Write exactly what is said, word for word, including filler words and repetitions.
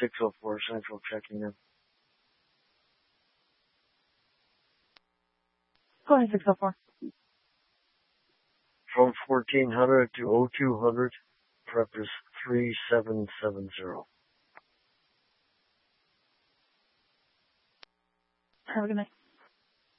six oh four Central checking in. Go ahead, six oh four. From fourteen hundred to oh two hundred, prep is three seven seven zero. Have a good night.